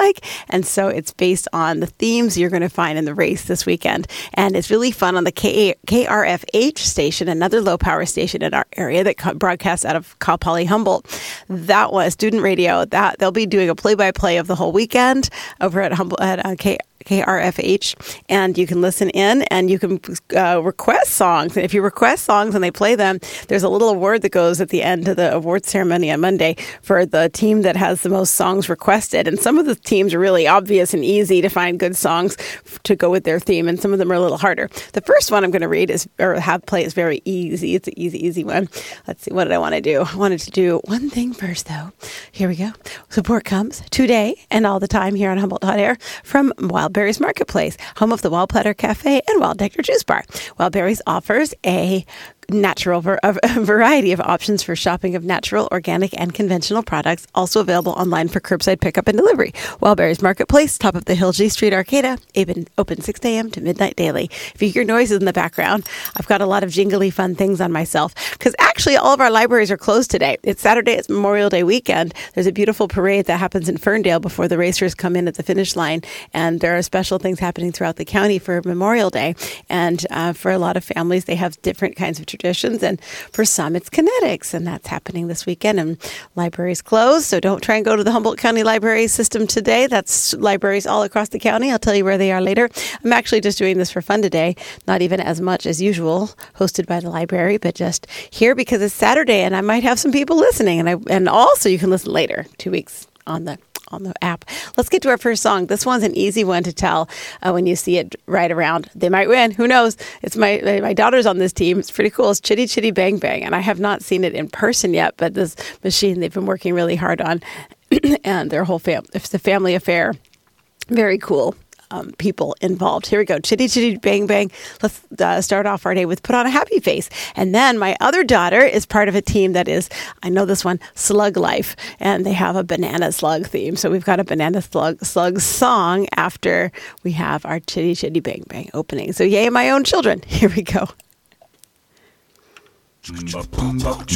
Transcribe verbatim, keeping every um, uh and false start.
like. And so it's based on the themes you're going to find in the race this weekend. And it's really fun on the K- KRFH station, another low-power station in our area that broadcasts out of Cal Poly Humboldt. That was student radio. That they'll be doing a play-by-play of the whole weekend over at Humboldt at uh, K. K R F H, and you can listen in and you can uh, request songs. And if you request songs and they play them, there's a little award that goes at the end of the award ceremony on Monday for the team that has the most songs requested. And some of the teams are really obvious and easy to find good songs to go with their theme, and some of them are a little harder. The first one I'm going to read is or have play is very easy. It's an easy, easy one. Let's see, what did I want to do? I wanted to do one thing first, though. Here we go. Support comes today and all the time here on Humboldt Hot Air from Wild Berries Marketplace, home of the Wild Platter Cafe and Wild Nectar Juice Bar. Wild Berries offers a natural ver- a variety of options for shopping of natural, organic, and conventional products, also available online for curbside pickup and delivery. Wild Berries Marketplace, top of the Hill G Street Arcata, open, open six a.m. to midnight daily. If you hear noises in the background, I've got a lot of jingly fun things on myself, because actually all of our libraries are closed today. It's Saturday, it's Memorial Day weekend. There's a beautiful parade that happens in Ferndale before the racers come in at the finish line, and there are special things happening throughout the county for Memorial Day. And uh, for a lot of families, they have different kinds of traditions. And for some, it's kinetics, and that's happening this weekend. And libraries closed, so don't try and go to the Humboldt County Library System today. That's libraries all across the county. I'll tell you where they are later. I'm actually just doing this for fun today, not even as much as usual, hosted by the library, but just here because it's Saturday, and I might have some people listening. And I and also you can listen later, two weeks on the on the app. Let's get to our first song. This one's an easy one to tell uh, when you see it right around. They might win. Who knows? It's my my daughter's on this team. It's pretty cool. It's Chitty Chitty Bang Bang. And I have not seen it in person yet, but this machine they've been working really hard on. And their whole family, it's a family affair. Very cool. Um, people involved. Here we go. Chitty Chitty Bang Bang. Let's uh, start off our day with Put on a Happy Face. And then my other daughter is part of a team that is, I know this one, Slug Life. And they have a banana slug theme. So we've got a banana slug, slug song after we have our Chitty Chitty Bang Bang opening. So yay, my own children. Here we go.